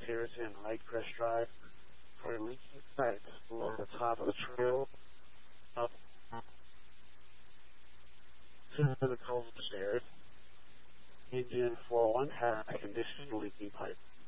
stairs in high crest drive for leaking sites along the top of the trail up to the culvert stairs. Engine 401 had a conditioned leaking pipe.